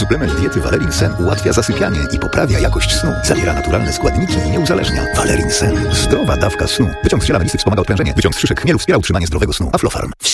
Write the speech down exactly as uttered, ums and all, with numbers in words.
Suplement diety Valerin Sen ułatwia zasypianie i poprawia jakość snu. Zawiera naturalne składniki i nie uzależnia. Valerin Sen. Zdrowa dawka snu. Wyciąg z ziela melisy wspomaga odprężenie. Wyciąg z szyszek chmielu wspiera utrzymanie zdrowego snu. Aflofarm.